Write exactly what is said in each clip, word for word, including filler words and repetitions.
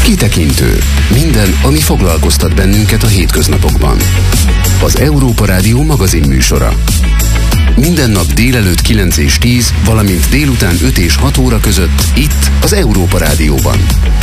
Kitekintő. Minden, ami foglalkoztat bennünket a hétköznapokban. Az Európa Rádió magazin műsora. Minden nap délelőtt kilenc és tíz, valamint délután öt és hat óra között itt az Európa Rádióban.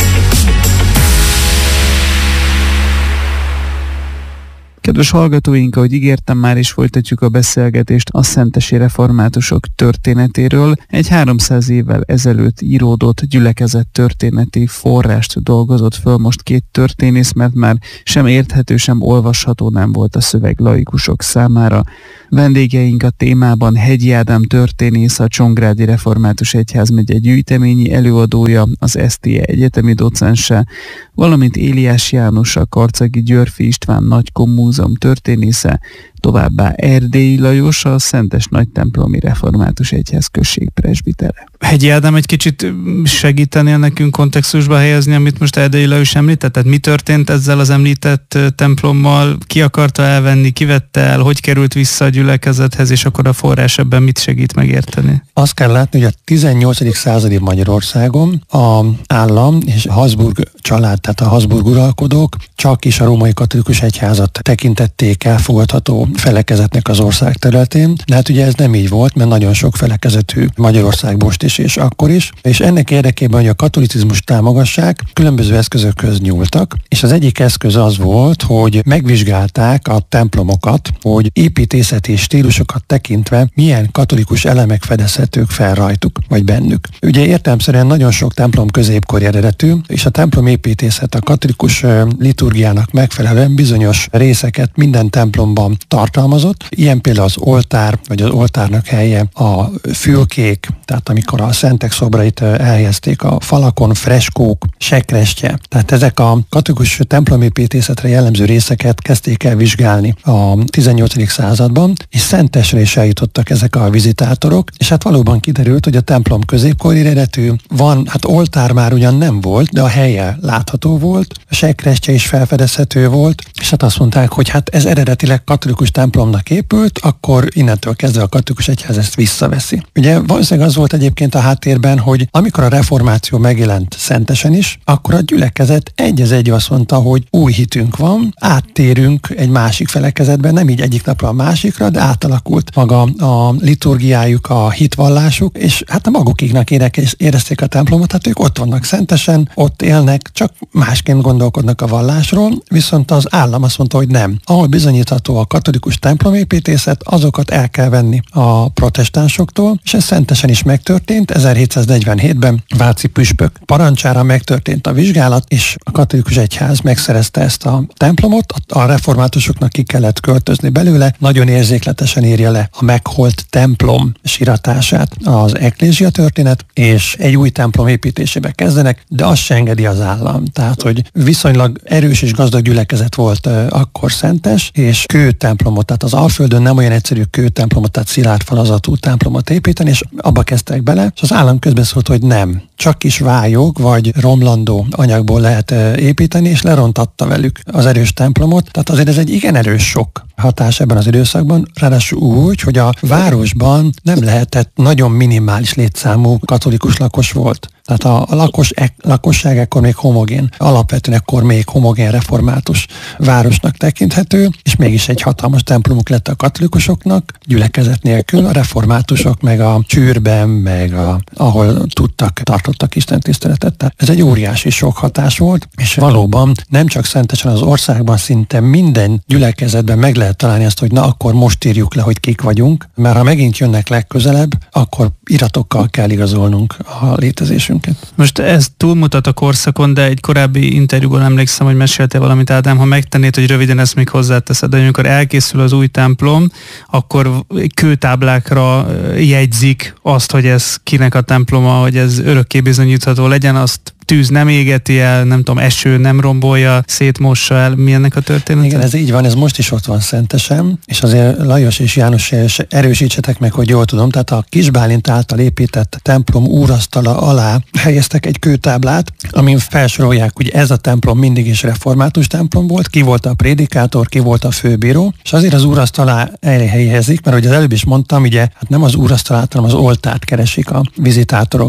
Kedves hallgatóink, ahogy ígértem, már is folytatjuk a beszélgetést a szentesi reformátusok történetéről. Egy háromszáz évvel ezelőtt íródott gyülekezet történeti forrást dolgozott föl most két történész, mert már sem érthető, sem olvasható nem volt a szöveg laikusok számára. Vendégeink a témában Hegyi Ádám történész, a Csongrádi Református Egyházmegye gyűjteményi előadója, az es té e egyetemi docense, valamint Éliás János, a Karcagi Györffy István Nagykon Múzeum történésze, továbbá Erdélyi Lajos, a Szentes Nagytemplomi Református Egyház község presbitere. Hegyi Ádám, egy kicsit segítenél nekünk kontextusba helyezni, amit most Erdélyi Lajos említett? Tehát mi történt ezzel az említett templommal? Ki akarta elvenni, ki vette el, hogy került vissza a gyülekezethez, és akkor a forrás ebben mit segít megérteni? Azt kell látni, hogy a tizennyolcadik századi Magyarországon a állam és a Habsburg család, tehát a Habsburg uralkodók csak is a római katolikus egyházat tekintették elfogadható felekezetnek az ország területén, de hát ugye ez nem így volt, mert nagyon sok felekezetű Magyarország most is és akkor is, és ennek érdekében, hogy a katolicizmus támogassák, különböző eszközökhöz nyúltak, és az egyik eszköz az volt, hogy megvizsgálták a templomokat, hogy építészeti stílusokat tekintve milyen katolikus elemek fedezhetők fel rajtuk, vagy bennük. Ugye értelemszerűen nagyon sok templom középkori eredetű, és a templom építészet a katolikus liturgiának megfelelően bizonyos részeket minden templomban tartalmazott. Ilyen például az oltár, vagy az oltárnak helye, a fülkék, tehát amikor a szentek szobrait elhelyezték a falakon, freskók, sekrestye. Tehát ezek a katolikus templomépítészetre jellemző részeket kezdték el vizsgálni a tizennyolcadik században, és Szentesre is eljutottak ezek a vizitátorok, és hát valóban kiderült, hogy a templom középkori eredetű, van, hát oltár már ugyan nem volt, de a helye látható volt, a sekrestye is felfedezhető volt, és hát azt mondták, hogy hát ez eredetileg katolikus templomnak épült, akkor innentől kezdve a katolikus egyház ezt visszaveszi. Ugye valószínűleg az volt egyébként a háttérben, hogy amikor a reformáció megjelent Szentesen is, akkor a gyülekezet egy az egy azt mondta, hogy új hitünk van, áttérünk egy másik felekezetben, nem így egyik napra a másikra, de átalakult maga a liturgiájuk, a hitvallásuk, és hát a magukiknak érezték a templomot, hát ők ott vannak Szentesen, ott élnek, csak másként gondolkodnak a vallásról, viszont az állam azt mondta, hogy nem. Ahol bizonyítható a katolikus templomépítészet, azokat el kell venni a protestánsoktól, és ez Szentesen is megtörtént, ezerhétszáznegyvenhétben Váci püspök parancsára megtörtént a vizsgálat, és a katolikus egyház megszerezte ezt a templomot, a reformátusoknak ki kellett költözni belőle, nagyon érzékletesen írja le a megholt templom siratását az eklézsia történet, és egy új templom építésébe kezdenek, de azt se engedi az állam. Tehát, hogy viszonylag erős és gazdag gyülekezet volt uh, akkor Szentes, és kőtemplomot, tehát az Alföldön nem olyan egyszerű kőtemplomot, tehát szilárd falazatú templomot építeni, és abba kezdtek bele, és az állam közben szólt, hogy nem. Csak is vályog, vagy romlandó anyagból lehet uh, építeni, és lerontatta velük az erős templomot. Tehát azért ez egy igen erős sok hatás ebben az időszakban, ráadásul úgy, hogy a városban nem lehetett, nagyon minimális létszámú katolikus lakos volt. Tehát a, a lakos, e, lakosság ekkor még homogén, alapvetően ekkor még homogén református városnak tekinthető, és mégis egy hatalmas templomuk lett a katolikusoknak, gyülekezet nélkül, a reformátusok meg a csűrben, meg a, ahol tudtak, tartottak istentiszteletet. Tehát ez egy óriási sok hatás volt, és valóban nem csak Szentesen, az országban szinte minden gyülekezetben meg lehet találni azt, hogy na akkor most írjuk le, hogy kik vagyunk, mert ha megint jönnek legközelebb, akkor iratokkal kell igazolnunk a létezésünket. Most ez túlmutat a korszakon, de egy korábbi interjúban emlékszem, hogy meséltél valamit, Ádám, ha megtennéd, hogy röviden ezt még hozzáteszed, de amikor elkészül az új templom, akkor kőtáblákra jegyzik azt, hogy ez kinek a temploma, hogy ez örökké bizonyítható legyen, azt tűz nem égeti el, nem tudom, eső nem rombolja, szétmossa el. Mi ennek a történet? Igen, ez így van, ez most is ott van Szentesen, és azért Lajos és János erősítsetek meg, hogy jól tudom, tehát a Kis Bálint által épített templom úrasztala alá helyeztek egy kőtáblát, amin felsorolják, hogy ez a templom mindig is református templom volt, ki volt a prédikátor, ki volt a főbíró, és azért az úrasztalá elhelyezik, mert hogy az előbb is mondtam, ugye, hát nem az úrasztalát, hanem az oltárt keresik a vizitátorok a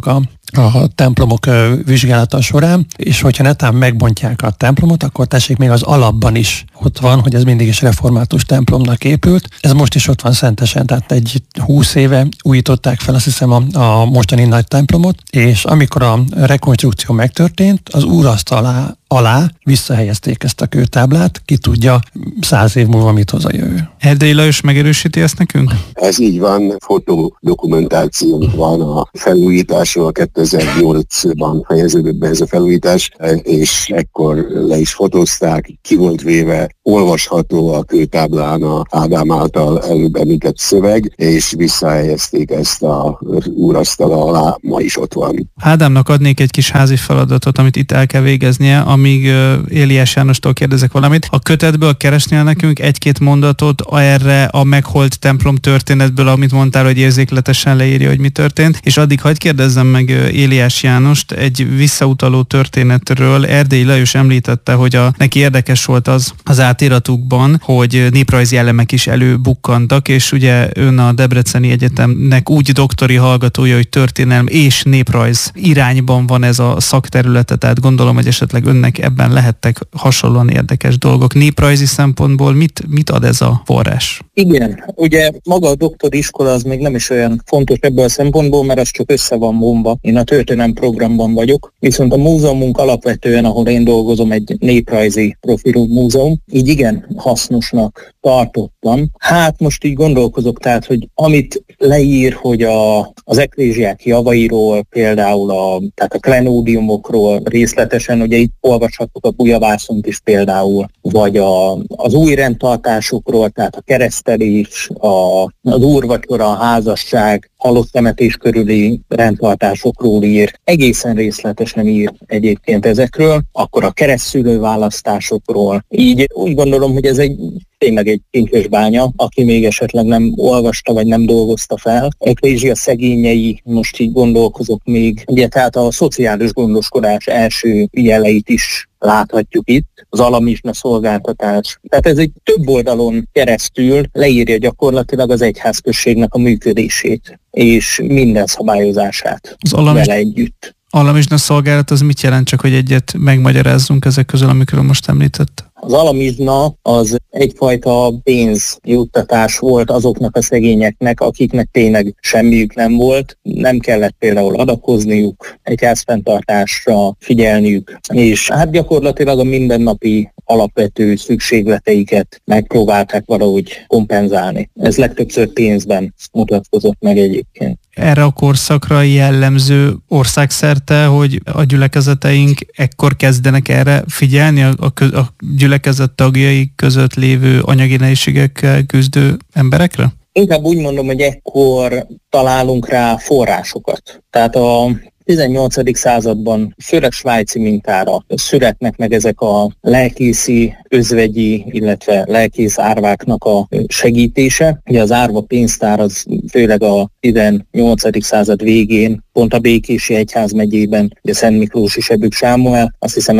a templomok vizsgálata során, és hogyha netán megbontják a templomot, akkor tessék, még az alapban is ott van, hogy ez mindig is református templomnak épült. Ez most is ott van Szentesen, tehát egy húsz éve újították fel, azt hiszem, a, a mostani nagy templomot, és amikor a rekonstrukció megtörtént, az úrasztal alá visszahelyezték ezt a kőtáblát, ki tudja száz év múlva mit hoz a jövő. Erdélyi Lajos megerősíti ezt nekünk? Ez így van, fotodokumentációnk van a felújításról, kétezer-nyolcban fejeződött be ez a felújítás, és ekkor le is fotózták, ki volt véve, olvasható a kőtáblán a Ádám által előbb említett szöveg, és visszahelyezték ezt a úrasztala alá, ma is ott van. Ádámnak adnék egy kis házi feladatot, amit itt el kell végeznie, amíg Éliás Jánostól kérdezek valamit. A kötetből keresnél nekünk egy-két mondatot erre a megholt templom történetből, amit mondtál, hogy érzékletesen leírja, hogy mi történt, és addig hadd kérdezzem meg Éliás Jánost egy visszautaló történetről. Erdélyi Lajos említette, hogy a, neki érdekes volt az az átiratukban, hogy néprajzi elemek is előbukkantak, és ugye ön a Debreceni Egyetemnek úgy doktori hallgatója, hogy történelem és néprajz irányban van ez a szakterülete, tehát gondolom, hogy esetleg önnek ebben lehettek hasonlóan érdekes dolgok. Néprajzi szempontból mit, mit ad ez a forrás? Igen, ugye maga a doktori iskola az még nem is olyan fontos ebből a szempontból, mert az csak össze van vonva. Én a történelem programban vagyok, viszont a múzeumunk alapvetően, ahol én dolgozom, egy néprajzi profilú múzeum, így igen hasznosnak tartottam. Hát most így gondolkozok, tehát, hogy amit leír, hogy a, az eklézsiák javairól, például a, tehát a klenódiumokról részletesen, ugye itt olvashatok a bujavászont is például, vagy a, az új rendtartásokról, tehát a keresztelés, a, az úrvacsora, a házasság, halott temetés körüli rendtartásokról ír, egészen részletesen ír egyébként ezekről, akkor a keresztszülő választásokról. Így úgy gondolom, hogy ez egy tényleg egy kincses bánya, aki még esetleg nem olvasta, vagy nem dolgozta fel. Eklézsia szegényei, most így gondolkozok még, ugye tehát a szociális gondoskodás első jeleit is láthatjuk itt, az alamizsna szolgáltatás. Tehát ez egy több oldalon keresztül leírja gyakorlatilag az egyházközségnek a működését, és minden szabályozását az vele együtt. Alamizsna szolgálat az mit jelent, csak hogy egyet megmagyarázzunk ezek közül, amikről most említett? Az alamizsna az egyfajta pénzjuttatás volt azoknak a szegényeknek, akiknek tényleg semmiük nem volt, nem kellett például adakozniuk, egyházfenntartásra figyelniük, és hát gyakorlatilag a mindennapi alapvető szükségleteiket megpróbálták valahogy kompenzálni. Ez legtöbbször pénzben mutatkozott meg egyébként. Erre a korszakra jellemző országszerte, hogy a gyülekezeteink ekkor kezdenek erre figyelni, a, a, a gyülekezet tagjai között lévő anyagi nehézségekkel küzdő emberekre? Inkább úgy mondom, hogy ekkor találunk rá forrásokat. Tehát a tizennyolcadik században főleg svájci mintára születnek meg ezek a lelkészi, özvegyi, illetve lelkész árváknak a segítése. Ugye az árva pénztár az főleg a tizennyolcadik század végén, pont a Békési Egyházmegyében, ugye Szent Miklósi Sebük Sámuel, azt hiszem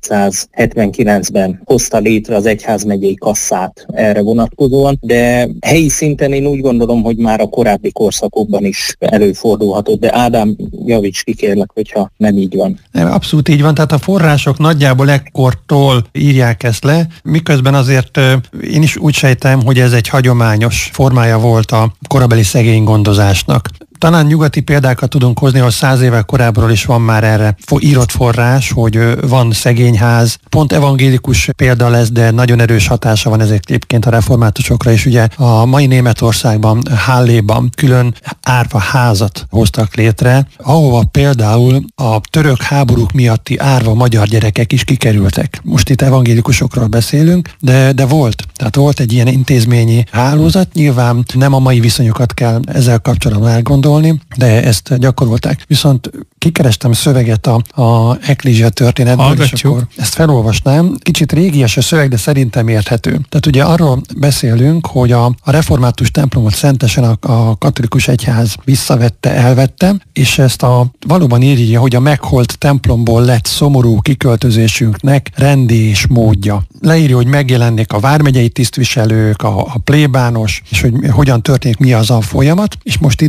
ezerhétszázhetvenkilencben hozta létre az egyházmegyei kasszát erre vonatkozóan, de helyi szinten én úgy gondolom, hogy már a korábbi korszakokban is előfordulhatott, de Ádám, javíts ki kérlek, hogyha nem így van. Nem, abszolút így van, tehát a források nagyjából ekkortól írják ezt le, miközben azért én is úgy sejtem, hogy ez egy hagyományos formája volt a korabeli szegény gondozásnak. Talán nyugati példákat tudunk hozni, hogy száz évvel korábbról is van már erre írott forrás, hogy van szegényház. Pont evangélikus példa lesz, de nagyon erős hatása van ezek egyébként a reformátusokra is. Ugye a mai Németországban, Halléban külön árva házat hoztak létre, ahova például a török háborúk miatti árva magyar gyerekek is kikerültek. Most itt evangélikusokról beszélünk, de, de volt. Tehát volt egy ilyen intézményi hálózat, nyilván nem a mai viszonyokat kell ezzel kapcsolatban elgondolni, de ezt gyakorolták. Viszont kikerestem szöveget a, a eklézsia történetből, Hallgatjuk. És akkor ezt felolvasnám. Kicsit régies a szöveg, de szerintem érthető. Tehát ugye arról beszélünk, hogy a, a református templomot Szentesen a, a katolikus egyház visszavette, elvette, és ezt a valóban írja, hogy a megholt templomból lett szomorú kiköltözésünknek rendi és módja. Leírja, hogy megjelennék a vármegyei tisztviselők, a, a plébános, és hogy hogyan történik, mi az a folyamat, és most idézem,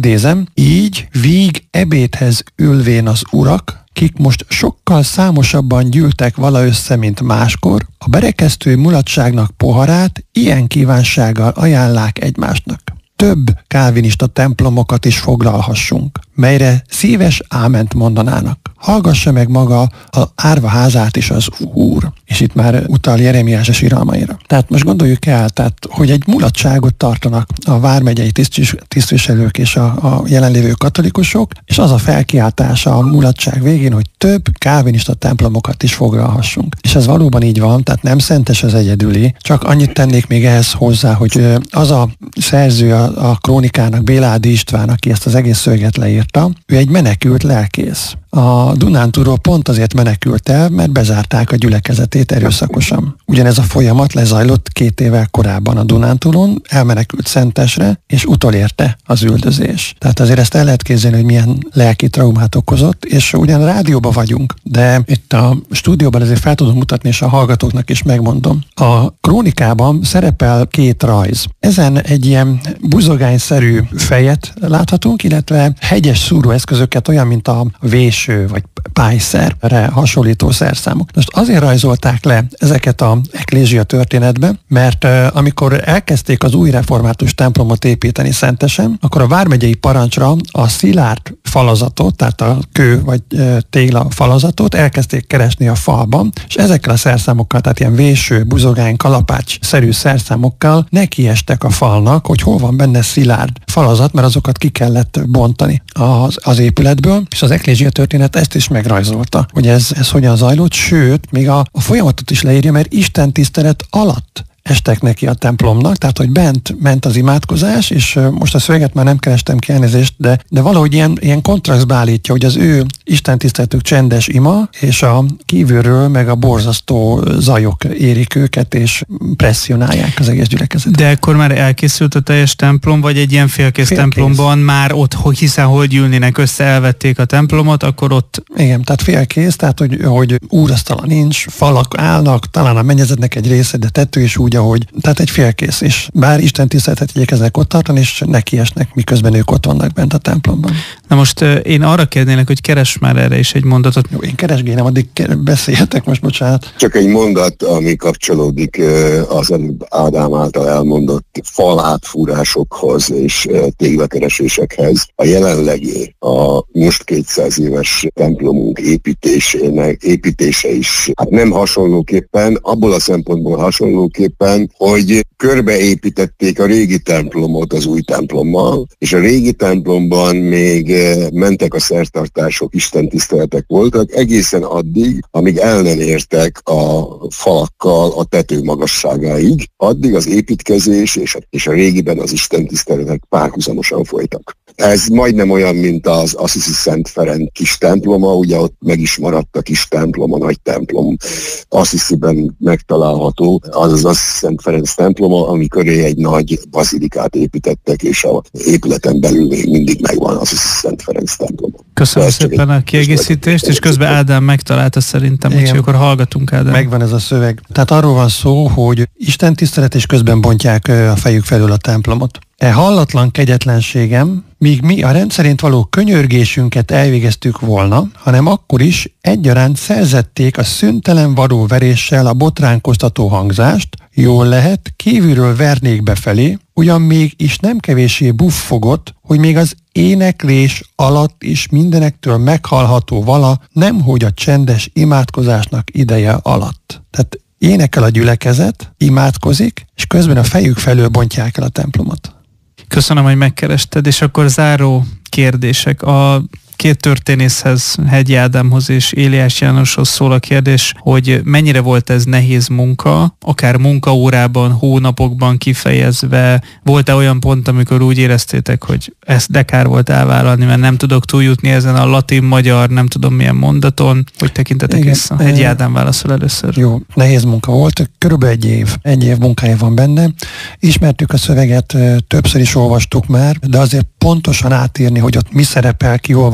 így víg ebédhez ülvén az urak, kik most sokkal számosabban gyűltek vala össze, mint máskor, a berekesztő mulatságnak poharát ilyen kívánsággal ajánlák egymásnak. Több kálvinista templomokat is foglalhassunk, melyre szíves áment mondanának. Hallgassa meg maga a árva házát is az Úr. És itt már utal Jeremiás iralmaira. Tehát most gondoljuk el, tehát, hogy egy mulatságot tartanak a vármegyei tisztviselők és a, a jelenlévő katolikusok, és az a felkiáltása a mulatság végén, hogy több kálvinista templomokat is foglalhassunk. És ez valóban így van, tehát nem szentes az egyedüli, csak annyit tennék még ehhez hozzá, hogy az a szerző a, a krónikának, Béládi István, aki ezt az egész szöveget leírta, ő egy menekült lelkész. A Dunántúlról pont azért menekült el, mert bezárták a gyülekezetét erőszakosan. Ugyanez a folyamat lezajlott két évvel korábban a Dunántúlon, elmenekült Szentesre, és utolérte az üldözés. Tehát azért ezt el lehet képzelni, hogy milyen lelki traumát okozott, és ugyan rádióban vagyunk, de itt a stúdióban azért fel tudom mutatni, és a hallgatóknak is megmondom. A krónikában szerepel két rajz. Ezen egy ilyen buzogányszerű fejet láthatunk, illetve hegyes szúróeszközöket, olyan, mint a vés vagy pályszerre hasonlító szerszámok. Most azért rajzolták le ezeket a eklézsia történetbe, mert uh, amikor elkezdték az új református templomot építeni Szentesen, akkor a vármegyei parancsra a szilárd falazatot, tehát a kő vagy uh, tégla falazatot elkezdték keresni a falban, és ezekkel a szerszámokkal, tehát ilyen véső, buzogány, kalapács-szerű szerszámokkal nekiestek a falnak, hogy hol van benne szilárd falazat, mert azokat ki kellett bontani az, az épületből, és az eklézsia történet ezt is megrajzolta, hogy ez, ez hogyan zajlott, sőt, még a, a folyamatot is leírja, mert Isten tisztelet alatt estek neki a templomnak, tehát hogy bent ment az imádkozás, és most a szöveget már nem kerestem ki, elnézést, de, de valahogy ilyen, ilyen kontrasztba állítja, hogy az ő istentiszteletük csendes ima, és a kívülről meg a borzasztó zajok érik őket, és presszionálják az egész gyülekezetet. De akkor már elkészült a teljes templom, vagy egy ilyen félkész, félkész. templomban már ott, hiszen hol gyűlnének össze, elvették a templomot, akkor ott... Igen, tehát félkész, tehát hogy, hogy úrasztala nincs, falak állnak, talán a mennyezetnek egy része, de tető is úgy, ahogy, tehát egy félkész, és bár Isten tiszteletet igyekeznek ott tartani, és nekiesnek, miközben ők ott vannak bent a templomban. Na most én arra kérnélek, hogy keres már erre is egy mondatot. Jó, én keresgélem, addig beszéljetek most, bocsánat. Csak egy mondat, ami kapcsolódik az előbb Ádám által elmondott falátfúrásokhoz és téglakeresésekhez. A jelenlegi, a most kétszáz éves templomunk építésének, építése is hát nem hasonlóképpen, abból a szempontból hasonlóképpen, hogy körbeépítették a régi templomot az új templommal, és a régi templomban még mentek a szertartások, istentiszteletek voltak, egészen addig, amíg el nem értek a falakkal a tető magasságáig, addig az építkezés és a, és a régiben az istentiszteletek párhuzamosan folytak. Ez majdnem olyan, mint az Assisi Szent Ferenc kis temploma, ugye ott meg is maradt a kis templom, a nagy templom Assisiben megtalálható, az az Assisi Szent Ferenc temploma, ami köré egy nagy bazilikát építettek, és az épületen belül még mindig megvan az Assisi Szent Ferenc temploma. Köszönöm szépen a kiegészítést, és közben Ádám megtalálta szerintem, úgyhogy akkor hallgatunk, Ádám. Megvan ez a szöveg. Tehát arról van szó, hogy Isten tisztelet, és közben bontják a fejük felől a templomot. E hallatlan kegyetlenségem, míg mi a rendszerint való könyörgésünket elvégeztük volna, hanem akkor is egyaránt szerzették a szüntelen varó veréssel a botránkoztató hangzást, jól lehet, kívülről vernék befelé, ugyan még is nem kevéssé buffogott, hogy még az éneklés alatt is mindenektől meghallható vala, nemhogy a csendes imádkozásnak ideje alatt. Tehát énekel a gyülekezet, imádkozik, és közben a fejük felől bontják el a templomot. Köszönöm, hogy megkerested, és akkor záró kérdések. A két történészhez, Hegyi Ádámhoz és Éliás Jánoshoz szól a kérdés, hogy mennyire volt ez nehéz munka, akár munkaórában, hónapokban kifejezve. Volt-e olyan pont, amikor úgy éreztétek, hogy ezt de kár volt elvállalni, mert nem tudok túljutni ezen a latin-magyar, nem tudom milyen mondaton, hogy tekintetek Igen, vissza? Hegyi Ádám válaszol először. Jó, nehéz munka volt, körülbelül egy év, egy év munkája van benne. Ismertük a szöveget, többször is olvastuk már, de azért pontosan átírni, hogy ott mi szerepel, ki olvas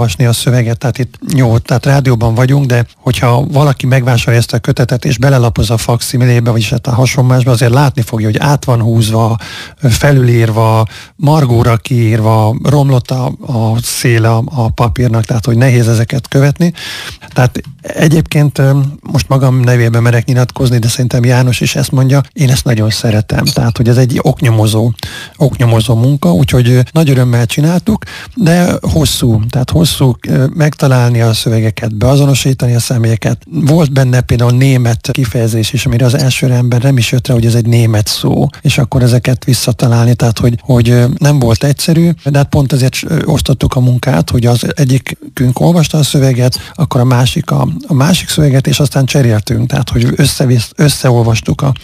olvasni a szöveget, tehát itt jó, tehát rádióban vagyunk, de hogyha valaki megvásárolja ezt a kötetet, és belelapoz a fakszimilébe, vagyis hát a hasonlásba, azért látni fogja, hogy át van húzva, felülírva, margóra kiírva, romlott a, a széle a, a papírnak, tehát hogy nehéz ezeket követni. Tehát egyébként most magam nevében merek nyilatkozni, de szerintem János is ezt mondja, én ezt nagyon szeretem. Tehát, hogy ez egy oknyomozó, oknyomozó munka, úgyhogy nagy örömmel csináltuk, de hosszú, tehát hosszú megtalálni a szövegeket, beazonosítani a személyeket. Volt benne például német kifejezés is, amire az első ember nem is jött rá, hogy ez egy német szó, és akkor ezeket visszatalálni, tehát hogy, hogy nem volt egyszerű, de hát pont ezért osztottuk a munkát, hogy az egyikünk olvasta a szöveget, akkor a másik a, a másik szöveget, és aztán cseréltünk, tehát hogy összevisz, összeolvastuk a,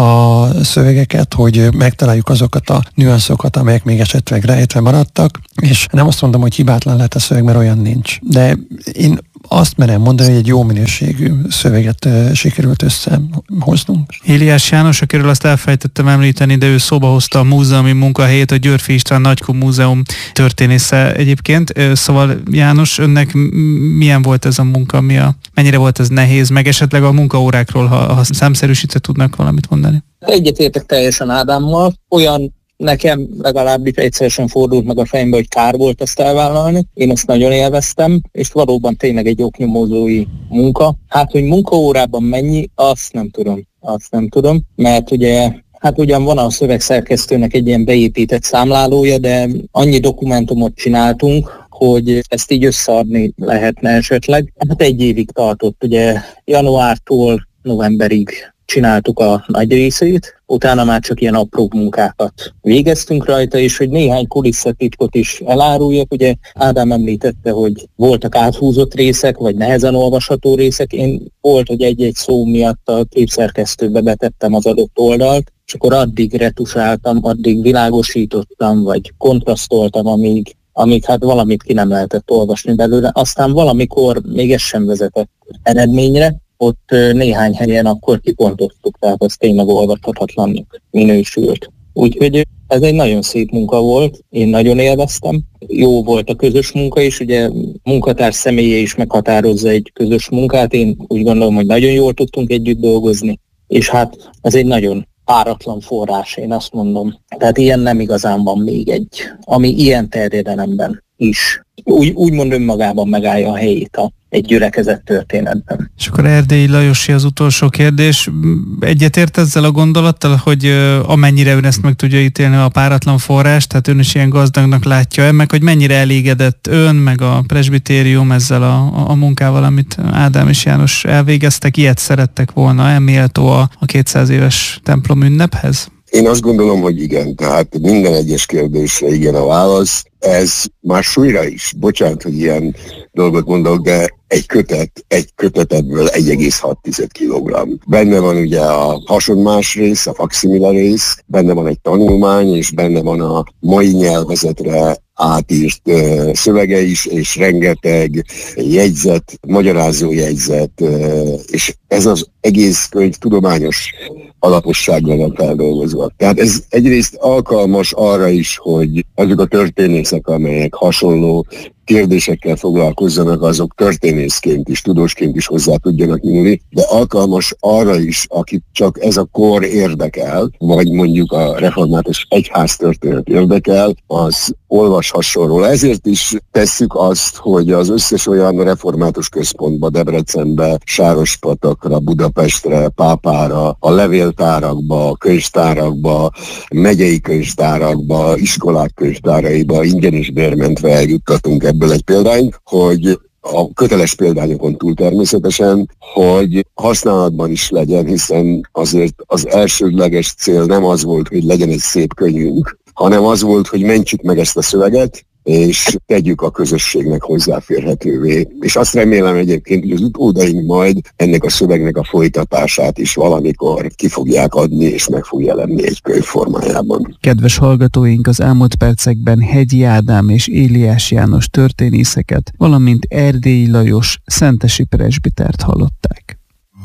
a szövegeket, hogy megtaláljuk azokat a nüanszokat, amelyek még esetleg rejtve maradtak, és nem azt mondom, hogy hibátlan lehet a szöveg, mert olyan nincs. De én azt merem mondani, hogy egy jó minőségű szöveget uh, sikerült összehoznunk. Éliás János, akiről azt elfelejtettem említeni, de ő szóba hozta a múzeumi munkahelyét, a Györffy István Nagykó Múzeum történésze egyébként. Szóval János, önnek milyen volt ez a munka, mi a, mennyire volt ez nehéz, meg esetleg a munkaórákról, ha, ha számszerűsítve tudnak valamit mondani? Egyetértek teljesen Ádámmal, olyan nekem legalábbis egyszerűen fordult meg a fejembe, hogy kár volt ezt elvállalni. Én ezt nagyon élveztem, és valóban tényleg egy oknyomozói munka. Hát, hogy munkaórában mennyi, azt nem tudom. Azt nem tudom, mert ugye hát ugyan van a szövegszerkesztőnek egy ilyen beépített számlálója, de annyi dokumentumot csináltunk, hogy ezt így összeadni lehetne esetleg. Hát egy évig tartott, ugye januártól novemberig csináltuk a nagy részét, utána már csak ilyen apró munkákat végeztünk rajta, és hogy néhány kulisszatitkot is eláruljak. Ugye Ádám említette, hogy voltak áthúzott részek, vagy nehezen olvasható részek. Én volt, hogy egy-egy szó miatt a képszerkesztőbe betettem az adott oldalt, és akkor addig retusáltam, addig világosítottam, vagy kontrasztoltam, amíg, amíg hát valamit ki nem lehetett olvasni belőle. Aztán valamikor még ez sem vezetett eredményre, ott néhány helyen akkor kipontoztuk, tehát az tényleg olvashatatlannak minősült. Úgyhogy ez egy nagyon szép munka volt, én nagyon élveztem. Jó volt a közös munka is, ugye munkatárs személye is meghatározza egy közös munkát, én úgy gondolom, hogy nagyon jól tudtunk együtt dolgozni, és hát ez egy nagyon páratlan forrás, én azt mondom. Tehát ilyen nem igazán van még egy, ami ilyen terjedelemben is úgy, úgymond önmagában megállja a helyét a egy gyülekezet történetben. És akkor Erdélyi Lajosi az utolsó kérdés. Egyetért ezzel a gondolattal, hogy amennyire ön ezt meg tudja ítélni a páratlan forrás, tehát ön is ilyen gazdagnak látja-e, meg hogy mennyire elégedett ön, meg a presbitérium ezzel a, a munkával, amit Ádám és János elvégeztek, ilyet szerettek volna, méltó a, a kétszáz éves templom ünnephez? Én azt gondolom, hogy igen, tehát minden egyes kérdésre igen a válasz. Ez már súlyra is, bocsánat, hogy ilyen dolgot mondok, de egy kötet, egy kötetetből egy egész hat kilogramm. Benne van ugye a hasonmás rész, a faksimila rész, benne van egy tanulmány, és benne van a mai nyelvezetre átírt uh, szövege is, és rengeteg jegyzet, magyarázó jegyzet, uh, és ez az egész könyv tudományos alapossággal van feldolgozva. Tehát ez egyrészt alkalmas arra is, hogy azok a történészek, amelyek hasonló kérdésekkel foglalkozzanak, azok történészként is, tudósként is hozzá tudjanak nyúlni, de alkalmas arra is, akit csak ez a kor érdekel, vagy mondjuk a református egyház történet érdekel, az olvashasson róla. Ezért is tesszük azt, hogy az összes olyan református központba, Debrecenbe, Sárospatakra, Budapestre, Pápára, a levéltárakba, a könyvtárakba, megyei könyvtárakba, iskolák könyvtáraiba ingyen is bérmentve eljuttatunk ebből egy példányt, hogy a köteles példányokon túl természetesen, hogy használatban is legyen, hiszen azért az elsődleges cél nem az volt, hogy legyen egy szép könyvünk, hanem az volt, hogy mentsük meg ezt a szöveget, és tegyük a közösségnek hozzáférhetővé. És azt remélem egyébként, hogy az utódaink majd ennek a szövegnek a folytatását is valamikor ki fogják adni, és meg fog jelenni egy könyv formájában. Kedves hallgatóink, az elmúlt percekben Hegyi Ádám és Éliás János történészeket, valamint Erdélyi Lajos szentesi presbitert hallották.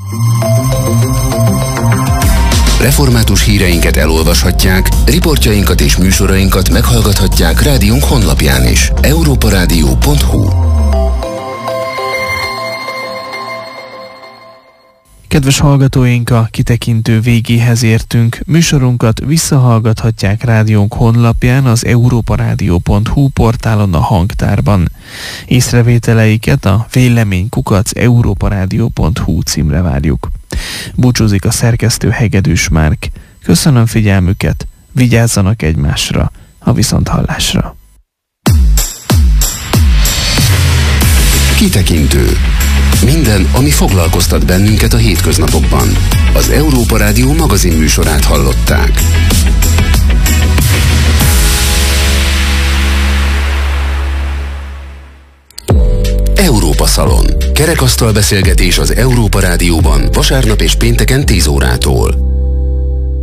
Református híreinket elolvashatják, riportjainkat és műsorainkat meghallgathatják rádiónk honlapján is. európa rádió pont hu Kedves hallgatóink, a kitekintő végéhez értünk. Műsorunkat visszahallgathatják rádiónk honlapján, az európarádió pont hu portálon, a hangtárban. Észrevételeiket a véleménykukac európarádió pont hu címre várjuk. Búcsúzik a szerkesztő Hegedűs Márk. Köszönöm figyelmüket, vigyázzanak egymásra, a viszonthallásra. Kitekintő. Minden, ami foglalkoztat bennünket a hétköznapokban. Az Európa Rádió magazin műsorát hallották. Európa Szalon. Kerekasztal beszélgetés az Európa Rádióban vasárnap és pénteken tíz órától.